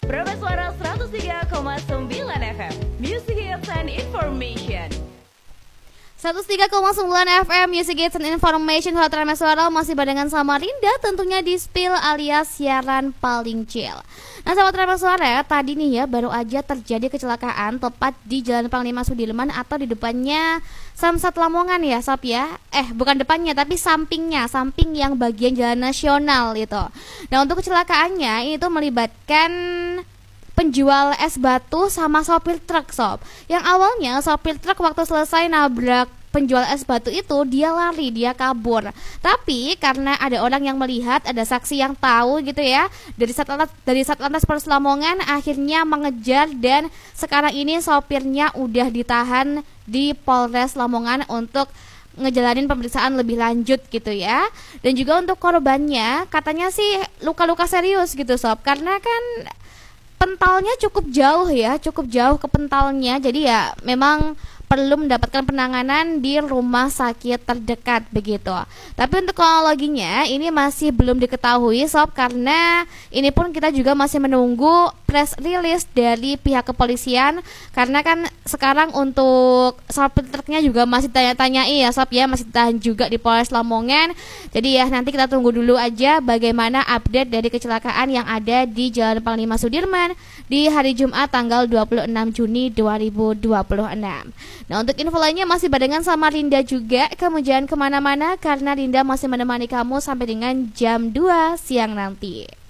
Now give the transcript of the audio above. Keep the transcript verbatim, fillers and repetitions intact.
Prabes Suara seratus tiga koma sembilan F M, Music Hits and Information. seratus tiga koma sembilan F M Music Hits and Information. Halo Prabes Suara, masih barengan sama Rinda, tentunya di Spill alias siaran paling chill. Nah sahabat Prabes Suara, tadi nih ya baru aja terjadi kecelakaan tepat di Jalan Panglima Sudirman atau di depannya Samsat Lamongan ya Sob ya. Eh bukan depannya tapi sampingnya, samping yang bagian jalan nasional itu. Nah untuk kecelakaannya itu melibatkan penjual es batu sama sopir truk Sob. Yang awalnya sopir truk waktu selesai nabrak penjual es batu itu dia lari, dia kabur. Tapi karena ada orang yang melihat, ada saksi yang tahu gitu ya, dari Satlantas dari Satlantas Polres Lamongan akhirnya mengejar dan sekarang ini sopirnya udah ditahan di Polres Lamongan untuk ngejalanin pemeriksaan lebih lanjut gitu ya. Dan juga untuk korbannya katanya sih luka-luka serius gitu Sob, karena kan pentalnya cukup jauh ya, cukup jauh ke pentalnya. Jadi ya memang perlu mendapatkan penanganan di rumah sakit terdekat begitu. Tapi untuk kronologinya ini masih belum diketahui Sob, karena ini pun kita juga masih menunggu press release dari pihak kepolisian. Karena kan sekarang untuk sopir truknya juga masih tanya-tanyai ya Sob ya, masih ditahan juga di Polres Lamongan. Jadi ya nanti kita tunggu dulu aja bagaimana update dari kecelakaan yang ada di Jalan Panglima Sudirman di hari Jumat tanggal dua puluh enam Juni dua ribu dua puluh enam. Nah untuk info lainnya masih barengan sama Rinda juga. Kamu jangan kemana-mana karena Rinda masih menemani kamu sampai dengan jam dua siang nanti.